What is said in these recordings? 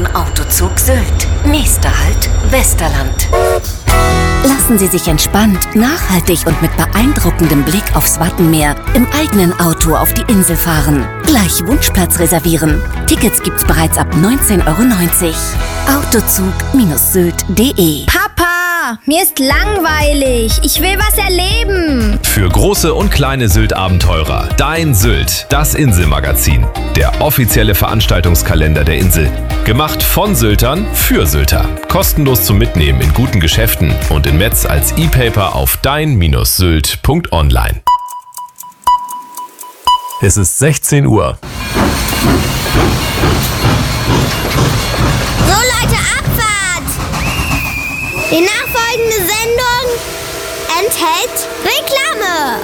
Autozug Sylt. Nächster Halt, Westerland. Lassen Sie sich entspannt, nachhaltig und mit beeindruckendem Blick aufs Wattenmeer im eigenen Auto auf die Insel fahren. Gleich Wunschplatz reservieren. Tickets gibt's bereits ab 19,90 €. Autozug-sylt.de. Papa, mir ist langweilig. Ich will was erleben. Für große und kleine Sylt-Abenteurer. Dein Sylt, das Inselmagazin. Der offizielle Veranstaltungskalender der Insel. Gemacht von Syltern für Sylter. Kostenlos zum Mitnehmen in guten Geschäften und in Metz als E-Paper auf dein-sylt.online. Es ist 16 Uhr. So Leute, Abfahrt! Die nachfolgende Sendung enthält Reklame.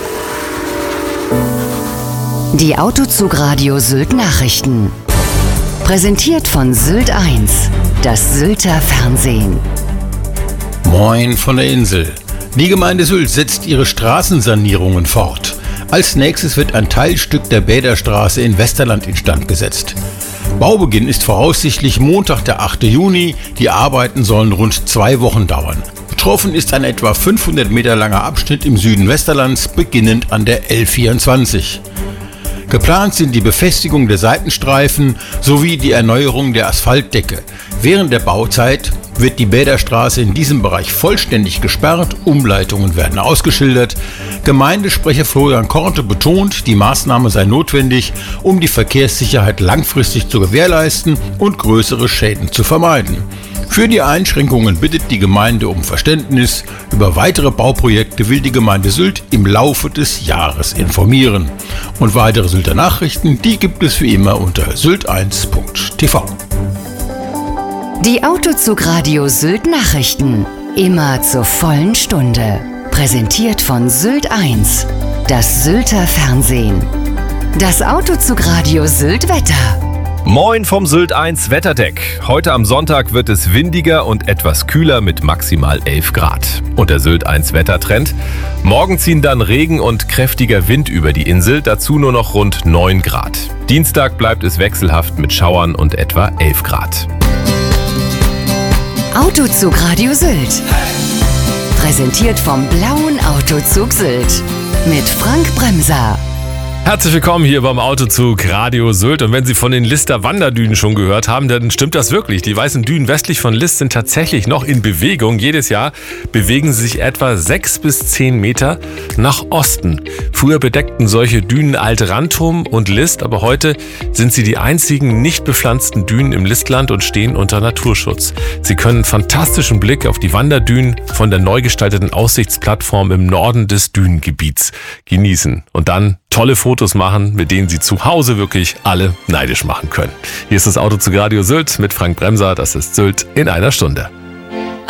Die Autozug-Radio Sylt Nachrichten. Präsentiert von Sylt 1, das Sylter Fernsehen. Moin von der Insel. Die Gemeinde Sylt setzt ihre Straßensanierungen fort. Als nächstes wird ein Teilstück der Bäderstraße in Westerland instand gesetzt. Baubeginn ist voraussichtlich Montag, der 8. Juni. Die Arbeiten sollen rund 2 Wochen dauern. Betroffen ist ein etwa 500 Meter langer Abschnitt im Süden Westerlands, beginnend an der L24. Geplant sind die Befestigung der Seitenstreifen sowie die Erneuerung der Asphaltdecke. Während der Bauzeit wird die Bäderstraße in diesem Bereich vollständig gesperrt, Umleitungen werden ausgeschildert. Gemeindesprecher Florian Korte betont, die Maßnahme sei notwendig, um die Verkehrssicherheit langfristig zu gewährleisten und größere Schäden zu vermeiden. Für die Einschränkungen bittet die Gemeinde um Verständnis. Über weitere Bauprojekte will die Gemeinde Sylt im Laufe des Jahres informieren. Und weitere Sylter Nachrichten, die gibt es wie immer unter sylt1.tv. Die Autozug-Radio Sylt Nachrichten. Immer zur vollen Stunde. Präsentiert von Sylt 1, das Sylter Fernsehen. Das Autozug-Radio Sylt Wetter. Moin vom Sylt 1 Wetterdeck. Heute am Sonntag wird es windiger und etwas kühler mit maximal 11 Grad. Und der Sylt 1 Wettertrend. Morgen ziehen dann Regen und kräftiger Wind über die Insel, dazu nur noch rund 9 Grad. Dienstag bleibt es wechselhaft mit Schauern und etwa 11 Grad. Autozug Radio Sylt. Präsentiert vom blauen Autozug Sylt. Mit Frank Bremser. Herzlich willkommen hier beim Autozug Radio Sylt. Und wenn Sie von den Lister Wanderdünen schon gehört haben, dann stimmt das wirklich. Die weißen Dünen westlich von List sind tatsächlich noch in Bewegung. Jedes Jahr bewegen sie sich etwa 6 bis 10 Meter nach Osten. Früher bedeckten solche Dünen Alt-Rantum und List, aber heute sind sie die einzigen nicht bepflanzten Dünen im Listland und stehen unter Naturschutz. Sie können einen fantastischen Blick auf die Wanderdünen von der neu gestalteten Aussichtsplattform im Norden des Dünengebiets genießen und dann tolle Fotos machen, mit denen Sie zu Hause wirklich alle neidisch machen können. Hier ist das Autozug Radio Sylt mit Frank Bremser. Das ist Sylt in einer Stunde.